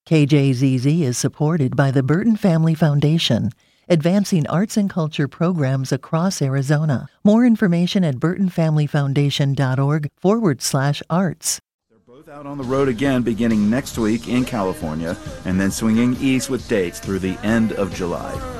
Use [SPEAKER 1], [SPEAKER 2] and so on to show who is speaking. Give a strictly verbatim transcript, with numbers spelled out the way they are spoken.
[SPEAKER 1] K J Z Z is supported by the Burton Family Foundation, advancing arts and culture programs across Arizona. More information at burtonfamilyfoundation.org forward slash arts.
[SPEAKER 2] They're both out on the road again beginning next week in California and then swinging east with dates through the end of July.